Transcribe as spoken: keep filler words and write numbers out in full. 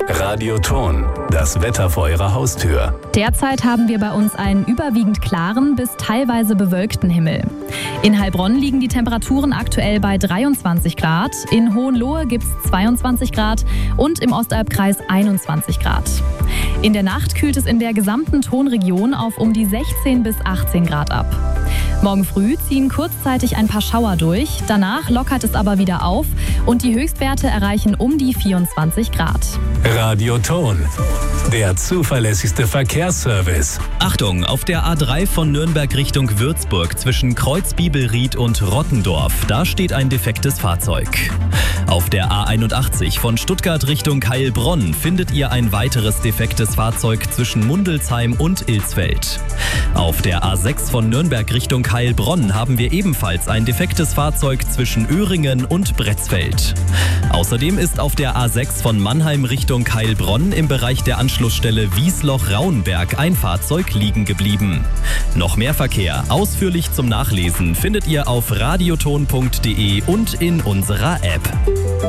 Radioton, das Wetter vor Ihrer Haustür. Derzeit haben wir bei uns einen überwiegend klaren bis teilweise bewölkten Himmel. In Heilbronn liegen die Temperaturen aktuell bei dreiundzwanzig Grad, in Hohenlohe gibt es zweiundzwanzig Grad und im Ostalbkreis einundzwanzig Grad. In der Nacht kühlt es in der gesamten Tonregion auf um die sechzehn bis achtzehn Grad ab. Morgen früh ziehen kurzzeitig ein paar Schauer durch, danach lockert es aber wieder auf und die Höchstwerte erreichen um die vierundzwanzig Grad. Radioton, der zuverlässigste Verkehrsservice. Achtung, auf der A drei von Nürnberg Richtung Würzburg zwischen Kreuzbibelried und Rottendorf, da steht ein defektes Fahrzeug. Auf der A einundachtzig von Stuttgart Richtung Heilbronn findet ihr ein weiteres defektes Fahrzeug zwischen Mundelsheim und Ilsfeld. Auf der A sechs von Nürnberg Richtung Heilbronn haben wir ebenfalls ein defektes Fahrzeug zwischen Öhringen und Bretzfeld. Außerdem ist auf der A sechs von Mannheim Richtung Heilbronn im Bereich der Anschlussstelle Wiesloch-Rauenberg ein Fahrzeug liegen geblieben. Noch mehr Verkehr, ausführlich zum Nachlesen, findet ihr auf radioton punkt de und in unserer App.